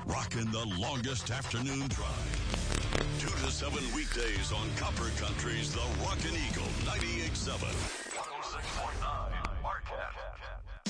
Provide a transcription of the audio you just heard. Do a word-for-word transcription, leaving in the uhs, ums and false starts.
rocking the longest afternoon drive. Two to seven weekdays on Copper Country's The Rockin' Eagle ninety-eight point seven. one oh six point nine